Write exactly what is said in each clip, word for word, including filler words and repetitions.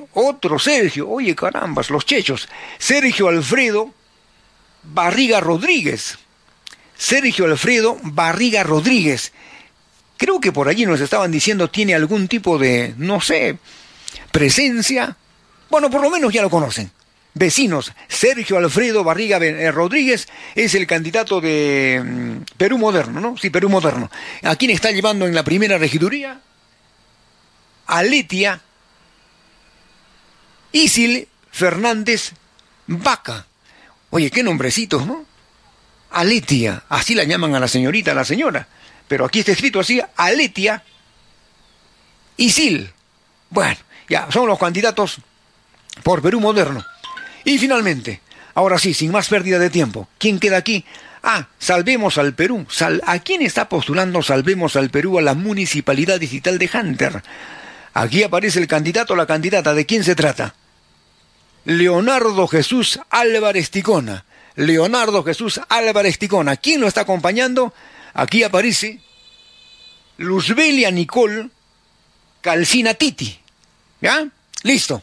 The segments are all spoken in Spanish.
Otro Sergio, oye carambas, los chechos. Sergio Alfredo Barriga Rodríguez. Sergio Alfredo Barriga Rodríguez. Creo que por allí nos estaban diciendo tiene algún tipo de, no sé, presencia. Bueno, por lo menos ya lo conocen. Vecinos, Sergio Alfredo Barriga Rodríguez es el candidato de mm, Perú Moderno, ¿no? Sí, Perú Moderno. ¿A quién está llevando en la primera regiduría? A Letia Isil Fernández Vaca. Oye, qué nombrecitos, ¿no? Aletia, así la llaman a la señorita, a la señora. Pero aquí está escrito así, Aletia Isil. Bueno, ya, son los candidatos por Perú Moderno. Y finalmente, ahora sí, sin más pérdida de tiempo, ¿quién queda aquí? Ah, Salvemos al Perú. Sal ¿A quién está postulando Salvemos al Perú a la Municipalidad Digital de Hunter? Aquí aparece el candidato o la candidata. ¿De quién se trata? Leonardo Jesús Álvarez Ticona. Leonardo Jesús Álvarez Ticona. ¿Quién lo está acompañando? Aquí aparece Luzbelia Nicole Calcina Titi. ¿Ya? Listo.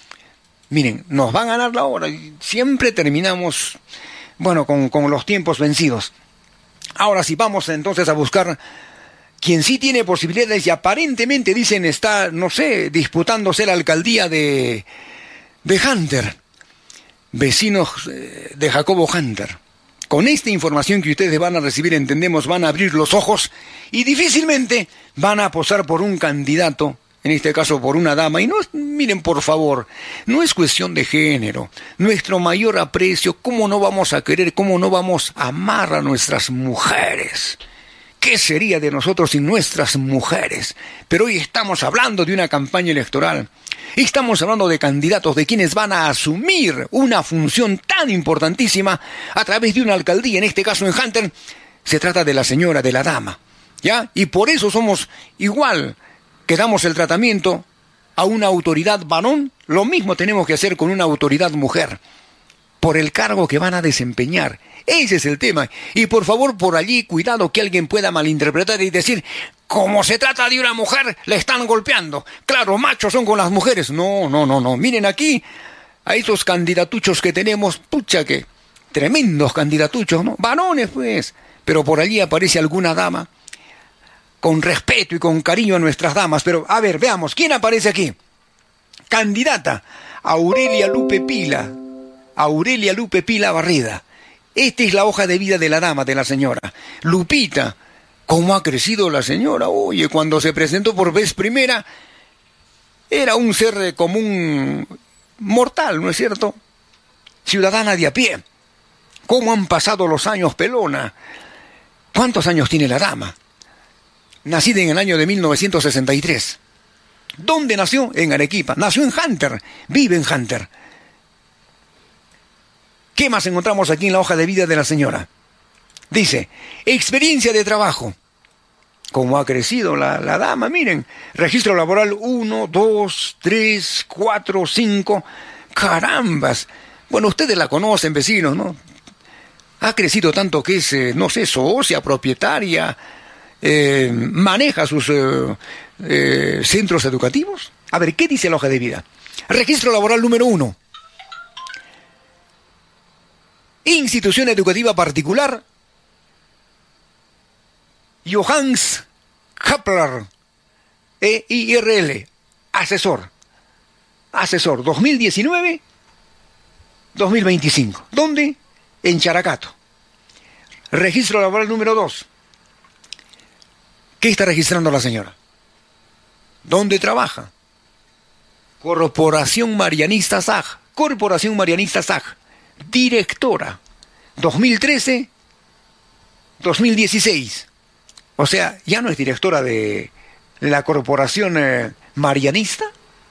Miren, nos van a ganar la hora y siempre terminamos, bueno, con, con los tiempos vencidos. Ahora sí, vamos entonces a buscar quien sí tiene posibilidades y aparentemente dicen está, no sé, disputándose la alcaldía de, de Hunter. Vecinos de Jacobo Hunter. Con esta información que ustedes van a recibir, entendemos, van a abrir los ojos y difícilmente van a apostar por un candidato, en este caso por una dama. Y no, miren por favor, no es cuestión de género. Nuestro mayor aprecio, ¿cómo no vamos a querer, cómo no vamos a amar a nuestras mujeres? ¿Qué sería de nosotros sin nuestras mujeres? Pero hoy estamos hablando de una campaña electoral. Estamos hablando de candidatos, de quienes van a asumir una función tan importantísima a través de una alcaldía, en este caso en Hunter. Se trata de la señora, de la dama, ¿ya? Y por eso somos igual que damos el tratamiento a una autoridad varón, lo mismo tenemos que hacer con una autoridad mujer, por el cargo que van a desempeñar. Ese es el tema. Y por favor, por allí, cuidado que alguien pueda malinterpretar y decir, como se trata de una mujer, le están golpeando. Claro, machos son con las mujeres. No, no, no, no. Miren aquí, a esos candidatuchos que tenemos, pucha que, tremendos candidatuchos, ¿no? Varones, pues. Pero por allí aparece alguna dama, con respeto y con cariño a nuestras damas. Pero, a ver, veamos, ¿quién aparece aquí? Candidata, Aurelia Lupe Pila. Aurelia Lupe Pila Barreda. Esta es la hoja de vida de la dama, de la señora. Lupita, ¿cómo ha crecido la señora? Oye, cuando se presentó por vez primera, era un ser común mortal, ¿no es cierto? Ciudadana de a pie. ¿Cómo han pasado los años, pelona? ¿Cuántos años tiene la dama? Nacida en el año de mil novecientos sesenta y tres. ¿Dónde nació? En Arequipa. Nació en Hunter. Vive en Hunter. ¿Qué más encontramos aquí en la hoja de vida de la señora? Dice, experiencia de trabajo. ¿Cómo ha crecido la, la dama? Miren, registro laboral uno, dos, tres, cuatro, cinco. ¡Carambas! Bueno, ustedes la conocen, vecinos, ¿no? Ha crecido tanto que es, eh, no sé, socia, propietaria, eh, maneja sus eh, eh, centros educativos. A ver, ¿qué dice la hoja de vida? Registro laboral número uno. Institución educativa particular, Johannes Kaplar, E I R L, asesor, asesor, dos mil diecinueve a dos mil veinticinco. ¿Dónde? En Characato. Registro laboral número dos. ¿Qué está registrando la señora? ¿Dónde trabaja? Corporación Marianista S A G, Corporación Marianista S A G. Directora, dos mil trece a dos mil dieciséis. O sea, ya no es directora de la Corporación eh, Marianista.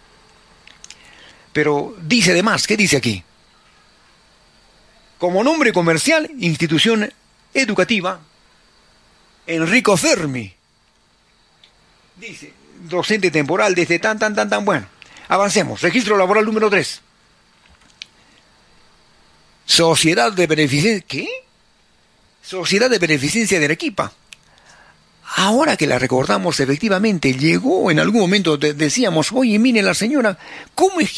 Pero dice de más, ¿qué dice aquí? Como nombre comercial, institución educativa, Enrico Fermi. Dice, docente temporal desde tan, tan, tan, tan, bueno. Avancemos, registro laboral número tres. Sociedad de Beneficencia... ¿Qué? Sociedad de Beneficencia de Arequipa. Ahora que la recordamos, efectivamente, llegó en algún momento, de, decíamos, oye, mire la señora, ¿cómo es